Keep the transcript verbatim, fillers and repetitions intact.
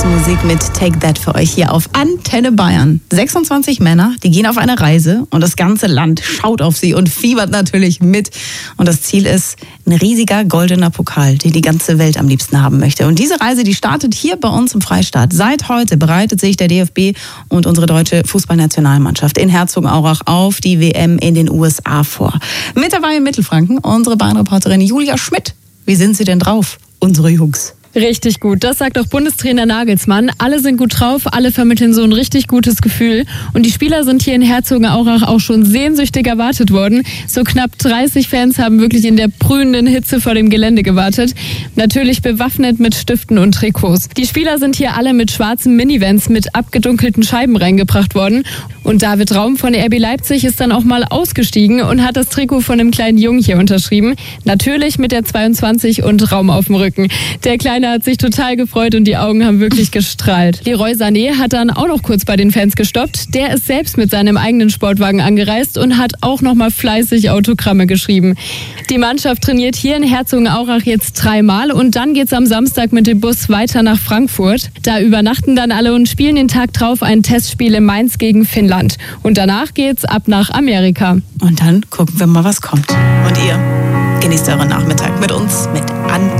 Dance-Musik mit Take That für euch hier auf Antenne Bayern. sechsundzwanzig Männer, die gehen auf eine Reise und das ganze Land schaut auf sie und fiebert natürlich mit. Und das Ziel ist ein riesiger goldener Pokal, den die ganze Welt am liebsten haben möchte. Und diese Reise, die startet hier bei uns im Freistaat. Seit heute bereitet sich der D F B und unsere deutsche Fußballnationalmannschaft in Herzogenaurach auf die W M in den U S A vor. Mit dabei in Mittelfranken unsere Bahnreporterin Julia Schmidt. Wie sind Sie denn drauf, unsere Jungs? Richtig gut, das sagt auch Bundestrainer Nagelsmann. Alle sind gut drauf, alle vermitteln so ein richtig gutes Gefühl. Und die Spieler sind hier in Herzogenaurach auch schon sehnsüchtig erwartet worden. So knapp dreißig Fans haben wirklich in der brühenden Hitze vor dem Gelände gewartet. Natürlich bewaffnet mit Stiften und Trikots. Die Spieler sind hier alle mit schwarzen Minivans mit abgedunkelten Scheiben reingebracht worden. Und David Raum von R B Leipzig ist dann auch mal ausgestiegen und hat das Trikot von einem kleinen Jungen hier unterschrieben. Natürlich mit der zweiundzwanzig und Raum auf dem Rücken. Der Kleine hat sich total gefreut und die Augen haben wirklich gestrahlt. Leroy Sané hat dann auch noch kurz bei den Fans gestoppt. Der ist selbst mit seinem eigenen Sportwagen angereist und hat auch noch mal fleißig Autogramme geschrieben. Die Mannschaft trainiert hier in Herzogenaurach jetzt dreimal und dann geht's am Samstag mit dem Bus weiter nach Frankfurt. Da übernachten dann alle und spielen den Tag drauf ein Testspiel in Mainz gegen Finnland. Und danach geht's ab nach Amerika. Und dann gucken wir mal, was kommt. Und ihr genießt euren Nachmittag mit uns, mit Antenne.